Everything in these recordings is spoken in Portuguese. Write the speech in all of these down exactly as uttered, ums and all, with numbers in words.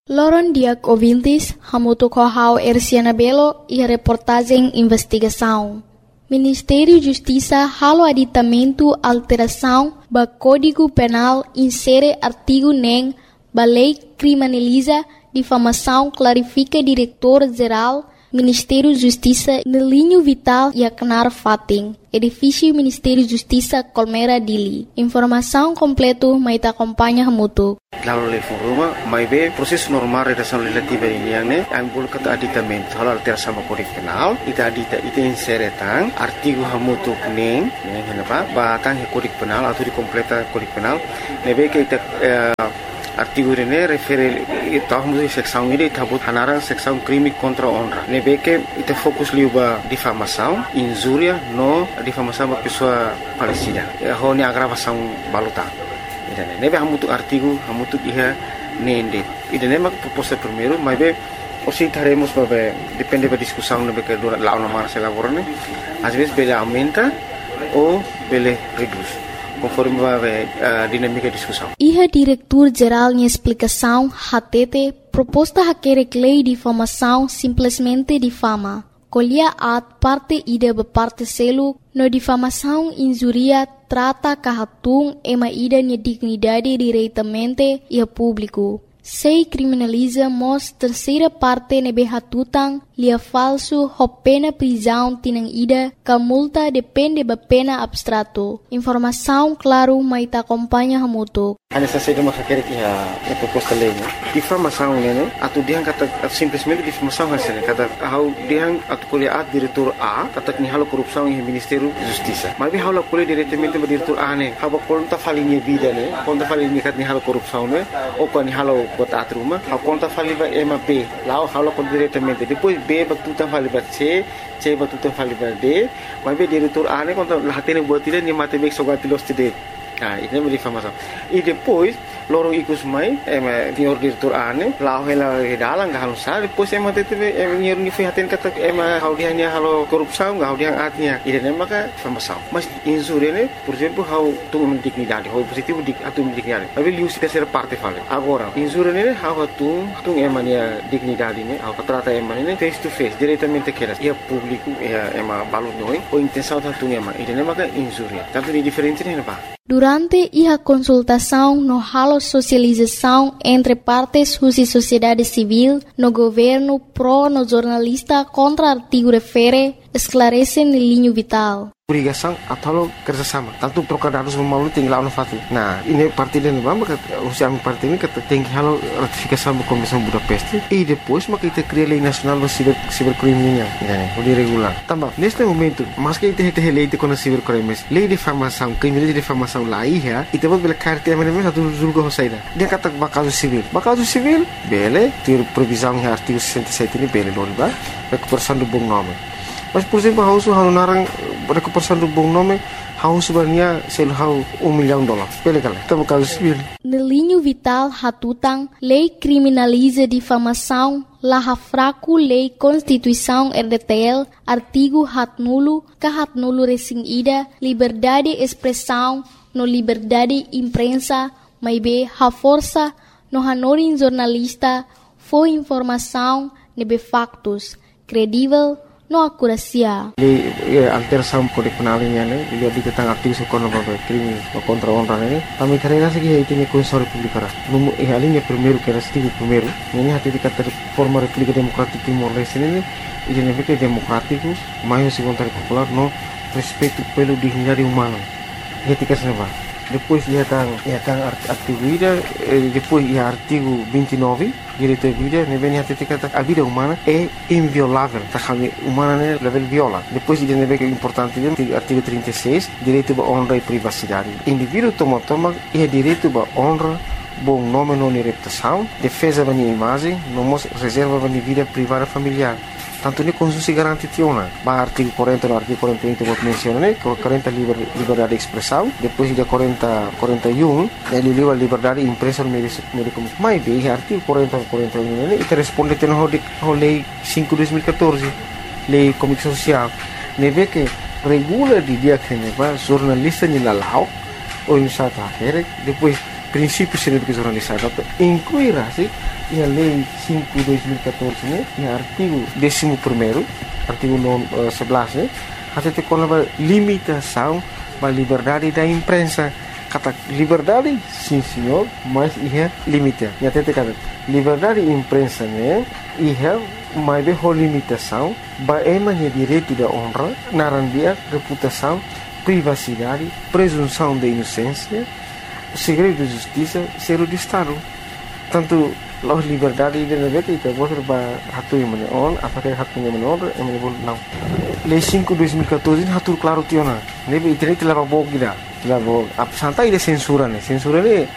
Loron diak ouvintes, hamuto kohau Erciana Belo e a reportagem investigação. Ministério Justiça halo aditamento alteração ba Código Penal insere artigo nem ba lei criminaliza difamação clarifica diretor-geral Ministério Justiça no linho vital e acnar fating. Edifício Ministério Justiça Colmera Dili. Informação completo mai ta acompanha hamuto. Lalu level rumah, mai be proses normal redação legislativa ini yang ne, yang boleh kata aditamento, hal alteração sama Kode Penal, ita adita ita insere tang artigo hamutu neng, neng kenapa? Batang Kode Penal atau dikompleta Kode Penal, nebe ke ita artigo ini refere tahun itu seksão ini tabut hanarang seksão crime contra honra. Nebe ke ita fokus liuba difamação, injúria, no difamação ba pessoa falecida. Ho ni agravação baluta. Idane nebe hamutu artigo hamutu iha nende. Idane mak proposta primeiro, mas be oscitaremos para depende da discussão nebe que dura lá na marcha laborane. Às vezes bele aumenta ou bele reduz, conforme vai a dinâmica da discussão. Iha diretor-geral em explicação hatete proposta haquere lei de difamação simplesmente difama. Colhia at parte ida be parte selo no difamação injuria trata kahatung ema ida ni dignidade diretamente e a público. Sei criminaliza mos terceira parte nebe hatutang lia falso ho pena prisão tinang ida ka multa depende ba pena abstrato. Informação claro mai ta acompanha hamuto. Ana sa saída makakere que a proposta lei, difamação né, atu diang kata simplesmente difamação hasil kata how diang atu colhe a diretor A kata ni halo korupção em Ministério Justiça. Mas bi halo colhe diretamente ba diretor A né, haba conta falinha vida né, conta falinha kat ni halo korupção né, ou quando ni halo bota atruma, ha conta faliva ema B, lá halo con diretamente. Depois B ba tuta faliva C, C ba tuta faliva D, mas bi diretor A né conta lahatene buat dia ni mate bek sogati los tide. Ah, isso é uma difamação. E depois, lorong ikut mai, eh, senhor diretor ane, lau hela dalang gak halus sah. Depois eh mati tu, eh senhor ni fihatin kata, eh hau dia ni halo korupsau, gak hau dia atnya. Ini nama ka difamação. Mas insure ne, por exemplo, hau tu dignidade, hau positivo dik, atu dignidade. Tapi liu si terceira parte fale. Agora, insure ne, hau tu, tu emania dignidade ne, hau trata emania ne, face to face, diretamente kelas. Ia público, ia ema balut noi, ou intenção tu ema. Ini nama ka insure. Tanto di diferente ne apa? Durante a consultação no halo socialização entre partes e sociedade civil, no governo pró no jornalista contra artigo refere, esclarece no linho vital. Obrigação atau kerjasama. Tanto trocar dados melalui tinggal no fati. Nah, ini parti dan bamba kata usia parti ini kata tinggi halo ratifikasi sama Komisi Budapest. E depois maka kita cria lei nasional do cyber cybercrime nya, né? O regular. Tambah, neste momento, mas que kita kita lei de contra cybercrime, lei de difamação, crime de difamação lá ia, e depois bela carta ema mesmo satu julgo hosaida. Dia kata bakaso civil. Bakaso civil, bele, ter previsão em artigo sessenta e sete ini bele lor ba, recuperação do bom nome. Mas por exemplo, hausu halu narang recuperação do bom nome, hausu bania sel hau um milhão de dólares. Bele kala, tá bakaso civil. No linho vital hatutang, lei criminaliza difamação, laha fraco lei Constituição R D T L, artigo hat nulo, ka hat nulo resing ida, liberdade expressão, no liberdade imprensa, mai be ha força, no hanorin jornalista, foi informação, nebe factos, credível, no acuracia. Lei alteração Kode Penal ini ane, dia di tentang aktivis ekonomi crime contra honra ini. Kami karena segi itu ni Konstitusi Republik Ara. Numu eh alinya primeiro que era artigo primeiro. Ini hati di kata forma Republik Demokratik Timor Leste ini, ini negara demokratico, mais segundo popular no respeito pelo dignidade humana. Etika senapa. Depois ia tang ia tang artigo ida, depois ia artigo vinte e nove, direito à vida, ne vem a kata a vida humana é inviolável, tá kami humana ne level viola. Depois ia ne vem importante artigo trinta e seis, direito à honra e privacidade. Indivíduo toma toma é direito à honra, bom nome não reputação, defesa da minha imagem, não reserva da minha vida privada familiar. Tanto ni Konstitusi garanti tiona, ba artigo quarenta no artigo quarenta e um que menciona né, quarenta liber, liberdade de expressão, depois de quarenta, quarenta e um, ele liba liberdade de imprensa no meio de comunicação. Mas bem, artigo quarenta, quarenta e um, né, e responde a a lei cinco de dois mil e quatorze, lei de comunicação social, ne vê que regula de dia que ne va jornalista ni lalau, ou em sata depois princípios de jornalismo, incluirá-se em a Lei cinco de dois mil e catorze, né, em artigo décimo primeiro, artigo sebelas, né, até ter com a limitação da liberdade da imprensa. Kata liberdade, sim senhor, mas é limite. E até ter kata liberdade da imprensa, né, é uma limitação, é uma direito da honra, narandia, reputação, privacidade, presunção de inocência, segredo de justiça, ser de Estado. Tanto a liberdade de negócio itu boleh berhatu yang mana on, apakah hatu yang mana on, yang mana boleh não. Lei cinco de dois mil e catorze hatu claro tiona. Nebe internet telah bawa kita, telah bawa. Apa santai de censura ne, censura ne,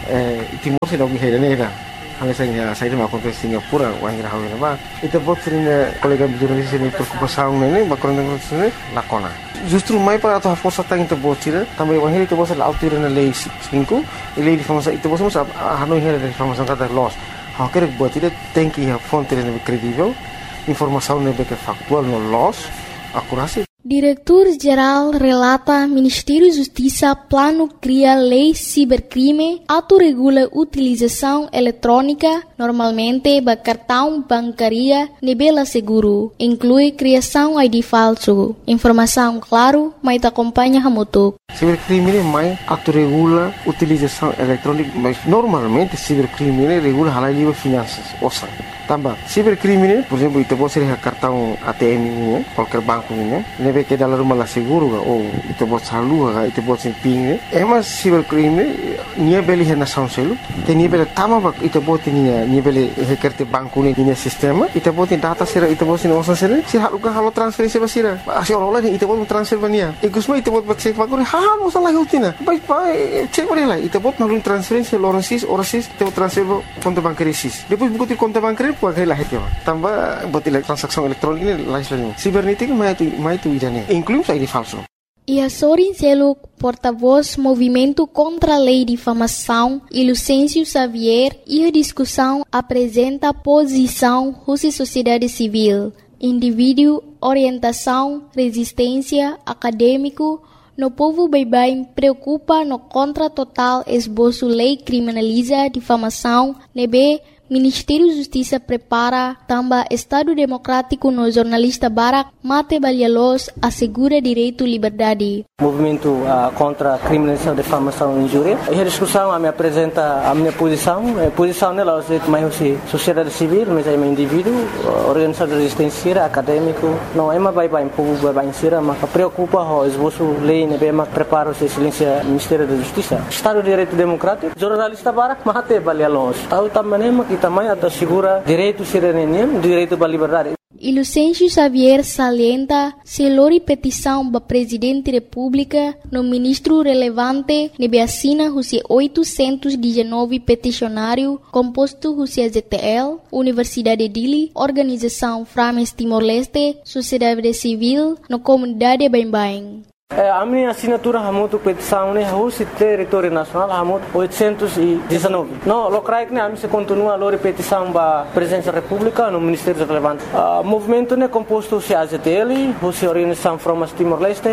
timur se dog hera ne dah. Hal saya saya dah makan ke Singapura, wahai rahau ne ba. Itu buat sering kolega jurnalis ini preocupasão ne, bakal ne ne lakona. Justru mai para atau força tang itu buat sih, tambah wahai itu buat la autir na lei cinco, lei de informação itu buat semua hanoi hera de informação kata loss. Há que buat itu tem que a fonte ne credível, informação ne que factual no loss, akurasi. Diretor-Geral relata Ministério Justiça plano cria lei cibercrime, autorregula utilização eletrônica, normalmente ba cartão bancária, nebela seguro, inclui criação I D falso. Informação claro, mas acompanha Hamutuk. Cibercrime mais autorregula utilização eletrônica, mas normalmente cibercrime regula halal livre finanças, ouça. Tambah, cibercrime, por exemplo, itu boleh ser cartão A T M ini, qualquer banco ini, nebe ke dalam rumah lah seguro, oh itu boleh salu, itu boleh ser ping, emas cibercrime, nia beli hena sound selu, tenia beli tama bak, itu boleh nia nia beli hekerte banku ni nia sistema, itu boleh data sera, itu boleh ser osan sera, si halukan halu transferensi basira, asyik orang-orang ni itu boleh transfer bania, ikusma itu boleh cek banku ni, hal masalah utina, baik baik cek boleh lah, itu boleh nalun transferensi orang sis, orang sis, itu transfer konto bankari sis, depois buku konto bankari pakai lah itu, tambah buat transaksi elektronik ini lain lagi. Sibernética mais tu mais tu irane, inclui I D falso. E a Sorin Seluk, porta-voz Movimento contra a Lei de Difamação, e Lucêncio Xavier, e a discussão apresenta posição Rússia Sociedade Civil, indivíduo, orientação, resistência, acadêmico, no povo bem-bem preocupa no contra total esboço lei criminaliza difamação, nebe Ministério Justiça prepara também Estado Democrático no jornalista Barak Mate Balhalos assegura direito e liberdade. Movimento uh, contra a criminalização, difamação e injúria. E a discussão a me apresenta a minha posição. A posição nela é mais sociedade civil, mas é um indivíduo, organização de resistência, acadêmico. Não é uma bem-bem, povo bem-bem, mas preocupa o esboço lei, né, mas prepara o silêncio Ministério da Justiça. Estado de Direito Democrático, jornalista Barak Mate Balhalos. Tahu também que também assegura direito cidadania, direito à liberdade. E Lucêncio Xavier salienta se lori petição para Presidente da República no ministro relevante nebe assina os oitocentos e dezenove peticionário composto os Z T L, Universidade de Dili, Organização Frames Timor-Leste, Sociedade Civil, no comunidade bem-bem. A minha assinatura é muito petição, né? O território nacional é muito oitocentos e dezenove. Não, o creio que a minha continua a petição para a Presidência da República no Ministério Relevante. O movimento é composto de A Z T L, a Organização Frames Timor-Leste,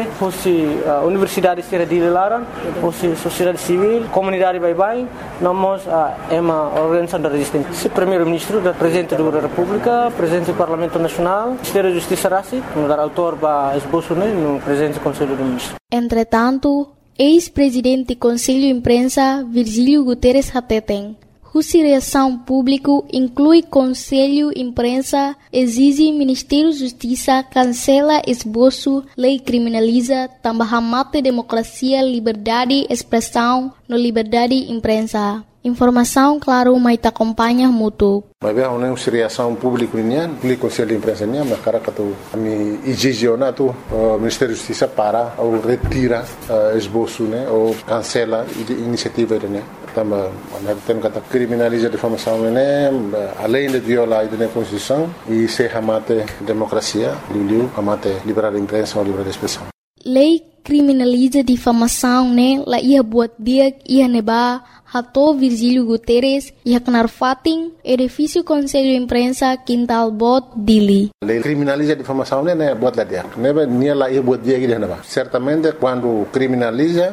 a Universidade de Dili Laran, a Sociedade Civil, Comunidade Bye-Bye, nós é uma organização de resistência. O Primeiro-Ministro, o Presidente da República, o Presidente do Parlamento Nacional, o Ministério da Justiça Rassi, o autor para esboço no Presidente do Conselho do Entretanto, ex-presidente do Conselho de Imprensa, Virgílio Guterres Hateten, cuja reação pública inclui Conselho de Imprensa, exige Ministério da Justiça cancela esboço, lei criminaliza, também mata democracia, liberdade, expressão, no liberdade de imprensa. Informação, claro, mas te acompanha muito. Mas bem, uma reação pública nian, pelo Conselho de Imprensa nian, mas cara que tu, a mim exigiona tu, o Ministério da Justiça para ou retira esboço, né, ou cancela a iniciativa né. Também, nós temos que criminalizar a difamação né, além de violar a Constituição e se ramate democracia, liu ramate liberdade de imprensa ou liberdade de expressão. Lei criminaliza difamação, né? La ia buat dia ia neba hato Virgílio Guterres ia kenar fating edifício Conselho de Imprensa Quintal Bot Dili. Lei criminaliza difamação, né? Buat lá dia. Neba nia la ia buat dia que neba. Certamente quando criminaliza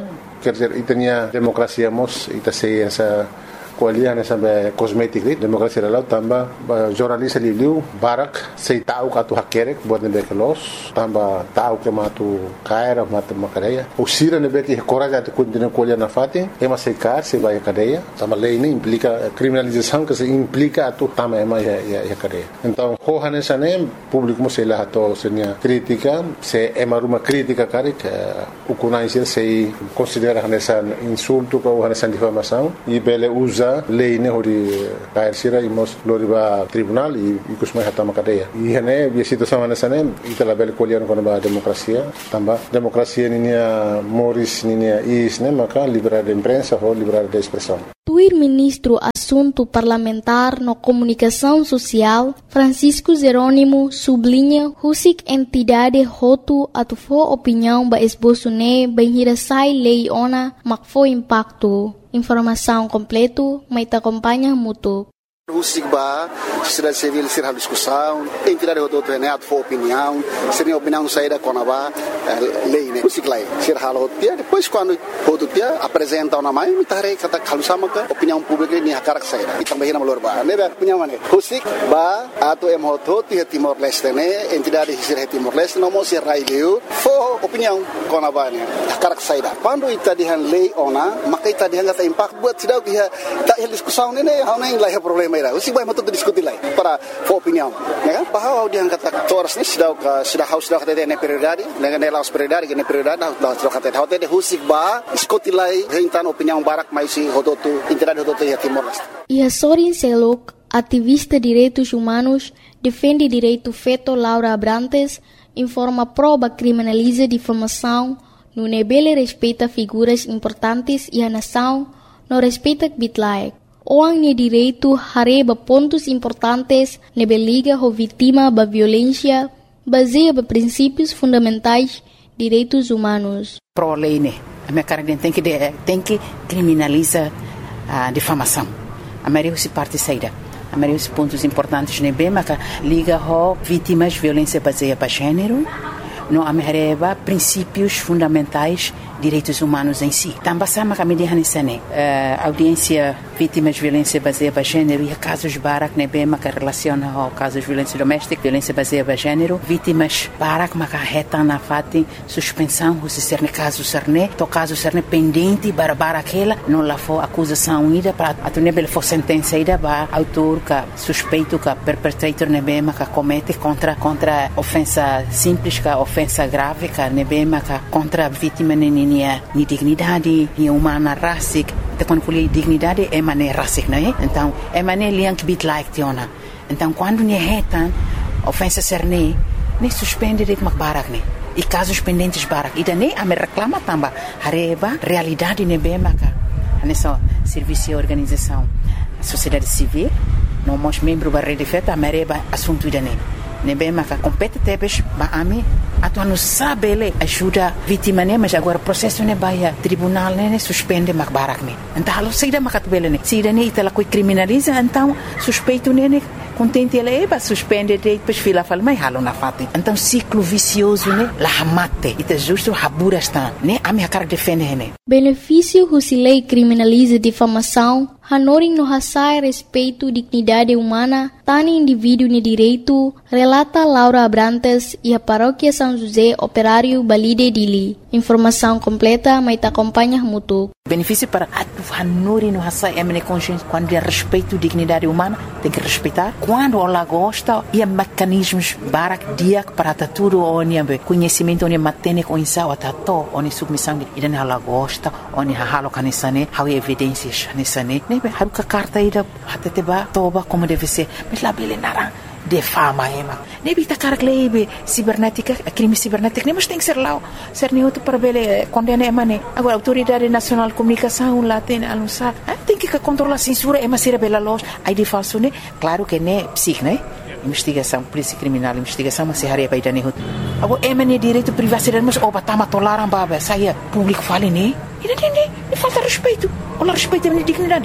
quer dizer, itania demokrasia mos, ita sei essa kualian essa kosmetik ni demokrasia lalau tambah jornalis liu barak sei tahu katu hakerek buat nebe kelos tambah tahu ke matu kaira matu makadeia usira nebe que coragem de continuar kualian na fati ema sei kar sei vai cadeia tambah lei ini implica criminalização que se implica atu tambah ema ya ya cadeia então hohan essa nem público sei lá to senia crítica se ema uma crítica carik ukunai sei considera essa insulto ou essa difamação e bele usa lei ne hori kair sira imos loriba tribunal e kusmai hatama cadeia e hene bi situação nessa ne itala bel kolian kono ba demokrasia tamba demokrasia ninia moris ninia is ne maka liberdade de imprensa ou liberdade de expressão. Tuir ministro Assunto Parlamentar no Comunicação Social, Francisco Jerônimo, sublinha husik entidade hotu atufo opinião ba esboço ne banhirasai lei ona makfo impacto. Informação completo, mas te acompanha mútuo. O SIGBA, sociedade civil, ser a discussão, entidade do outro neto for opinião, seria opinião saída com a lei, né? O SIGLA, ser a outra, depois quando o outro dia apresenta uma mãe, me tarei que está calusama que opinião pública nem a cara que saída. E também na malorba, né? Opinião né? O SIGBA, ato é muito de Timor Leste, né? Entidade de ser Timor Leste, não mostra raio, for opinião com a mãe, a cara que saída. Quando está de lei ona, mas está de hanga impacto buat tidak dia tak discussão né? Há nem lá é problema. O SIGBA é muito discutir lá para for opinião, né? Bahwa dia kata toras ni sudah sudah haus sudah kata ne prioridade, ne ne laus prioridade, ne prioridade sudah kata hotel de SIGBA discutir lá rentan opinião barak mais si hototu entidade hototu ya Timor Leste. E a Sorin Selok, ativista de direitos humanos, defende direito feto Laura Abrantes, informa proba criminaliza difamação, no nebele respeita figuras importantes e a nação não respeita bitlaek. Orang ni direito hareba pontos importantes nebe liga ho vítima ba violência baseia ba princípios fundamentais direitos humanos. Pro lei né, a minha cara tem que tem que criminaliza a difamação. A maioria se parte saída. A maioria dos pontos importantes nebe mas liga ho vítimas violência baseia ba gênero. Não amerreba princípios fundamentais direitos humanos em si. Também sama kami di hanisane audiência vítimas de violência baseada em gênero e casos barak nebe maka relaciona ao casos de violência doméstica, violência baseada em gênero, vítimas barak maka reta na fati suspensão se ser caso serne, to caso serne pendente para aquela não lá for acusação ida para a nebe for sentença ida ba autor ka suspeito ka perpetrator nebe maka comete contra contra ofensa simples ka ofensa grave ka nebe maka contra vítima nini ni dignidade, ni humana rasik, te quando fui dignidade é mané rasik, não é? Então é mané liank bit like tiona. Então quando ni retan ofensa serne, ni suspende de makbarak ni. E casos pendentes barak, e daí a me reclama tamba, hareba realidade nebe maka. Nessa serviço e organização, sociedade civil, não mos membro da rede feta, a mereba assunto dane. Nebe maka compete tebes ba ami atu não sabe ele ajuda vítima né mas agora processo né baia tribunal né suspende mak barak né então alo saída makat bele né saída né itala coi criminaliza então suspeito né contente ele ba suspende depois fila fala mai halo na fati então ciclo vicioso né la mate ita justo habura está né ami hakar defende né benefício se lei criminaliza difamação hanoring no hasai respeito dignidade humana tani indivíduo ne direito relata Laura Abrantes e a paróquia São José Operário Balide Dili. Informação completa, mas te acompanha mútuo. Benefício para a hanuri no hasai é consciência quando é respeito dignidade humana tem que respeitar quando ela gosta e mecanismos barak dia para tudo onde conhecimento onde matene com insau atato onde submissão e dan ela gosta onde halo kanisane how evidências nisane ne haruka carta ida hateteba toba como deve ser mas lá bele nara defama ema ne bita carglebe cibernética crime cibernético nem mas tem que ser lá ser nem outro para bele condena ema ne agora autoridade nacional de comunicação lá tem anunciar tem que controlar a censura ema ser bela loja aí de falso ne claro que ne psic né investigação polícia criminal investigação mas se haria para idane hut agora ema ne direito privacidade mas oba tama tolaram baba saia público fale ne e não tem nem falta respeito ou respeito a dignidade ne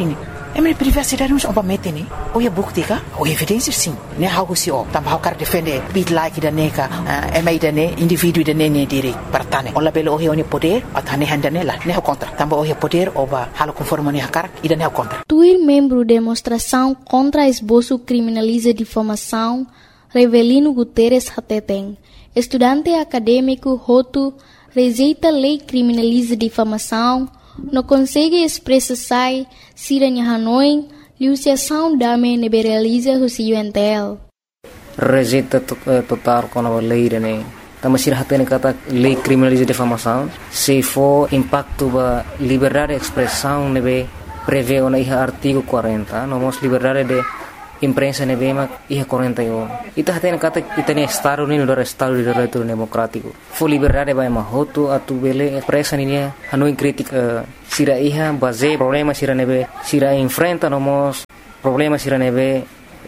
é minha privacidade não oba mete ni ou é bukti ka ou evidência sim né how se o tam how quer defender bit like da neka é mai da ne indivíduo da ne dire partane ola belo o he poder atane handane la ne contra tam o he poder oba halo conforme ne hakar ida ne contra. Tuir membro demonstração contra esboço criminaliza difamação Revelino Guterres Hateten, estudante acadêmico Roto, rejeita lei criminaliza difamação, não consegue expressar se a Hanoi, liuciação dame liberaliza o C U N T L. Rejeita total com a lei, né? Também se Hateten kata lei criminaliza difamação, se for impacto ba liberdade de expressão, nebe prevê o artigo quarenta, nomos liberdade de imprensa nebema ia quarenta e um. Ita hatena kata itani estado ni no estado de direito democrático. Fo liberdade vai mahoto atu bele presa ni Hanoi crítica sira iha base problema sira nebe sira enfrenta nomos problema sira nebe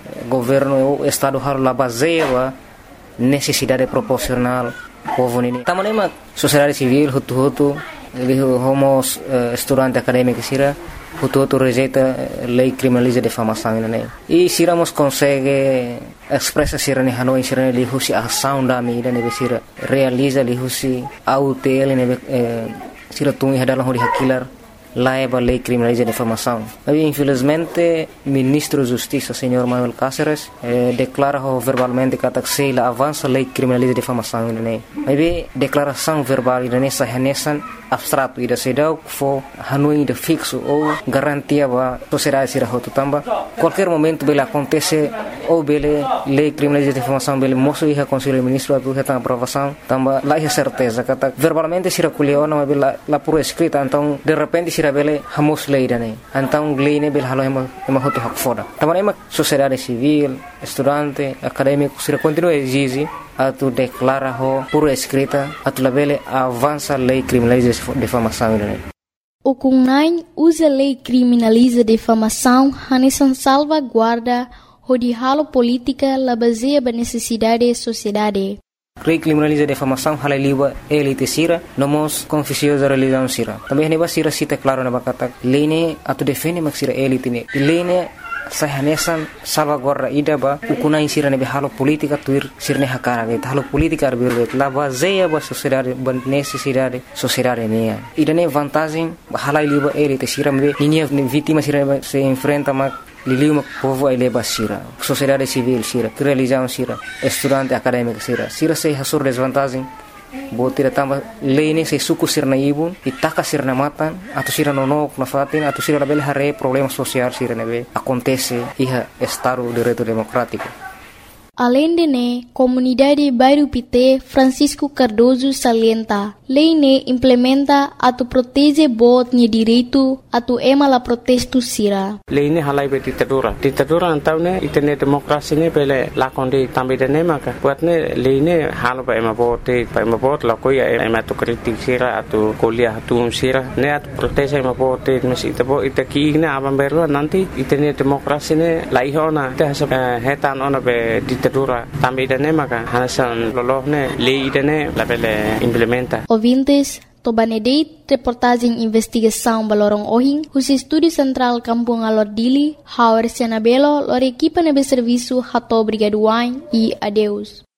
governo estado har la base wa necessidade proporcional povo ni. Tamanema sociedade civil hutu hutu homos uh, estudante acadêmico sira Hutu rejeita lei criminaliza difamação né e se ramos consegue expressa sira ni Hanoi sira ni husi ação da mídia ne sira realiza li husi autel ne sira tungi hadalah hori hakilar laiba lei criminaliza difamação. Mas infelizmente ministro de Justiça senhor Manuel Cáceres eh, declara verbalmente que se la avança lei criminaliza difamação né. Mas declaração verbal ne sahanesan abstrato ida sedau fo Hanoi de fixo ou garantia ba sociedade sira hotu tamba qualquer momento bela acontece ou bele lei criminaliza difamação bele moço ia conselho ministro abu heta aprovação tamba lá é certeza kata verbalmente sira kuleona bela la por escrita então de repente sira bele hamos lei dane então lei ne bele halo ema ema hotu hak foda tamba ema sociedade civil estudante acadêmico sira continua exige atu declara ho por escrita atu labele avança lei criminaliza difamação. O Kunai usa lei criminaliza difamação hanesan salvaguarda o de halo política la baseia ba necessidade da sociedade. Lei criminaliza difamação hala liba elite sira nomos confissões da religião sira. Também neba sira cita claro na bakata lei ne atu defende mak sira elite ne. Lei ne sahanesan salvaguarda ida ba ukuna insira nebe halo politika tuir sirne hakara ge halo politika arbir la baseia ba sociedade ba necessidade sociedade ne ida ne vantagem hala liba elite sira me ninia vítima sira se enfrenta ma liliu povo ai leba sira sociedade civil sira religião sira estudante acadêmico sira sira se hasur desvantagem botira tamba lei se suku sirna ibun itaka sirna matan atau sira nonok na fatin atau sira label hare problema social sira nebe acontece iha estado de direito democrático. Além de ne, comunidade Bairro Pité Francisco Cardoso salienta, lei ne implementa atu protege bot ni direito atu ema la protesto sira. Lei ne halai be ditadura. Ditadura antau ne itene demokrasi ne pele lakonde tambe de ne maka. Buat ne lei ne halo ba ema bote, ba ema bot la koya ema tu kritik sira atu kuliah atu sira ne atu protege ema bote mesi itabo itaki ne abang beru nanti itene demokrasi ne laihona te hasab hetan ona be ditadura tambe de ne maka hanasan lolohne lei de ne la pele implementa. Ouvintes, Tobanedeit, reportagem investigação balorong ohing, os estúdio central Kampung Alordili, Hauer Senabelo, lor equipa nebe serviço Hato Brigaduain e adeus.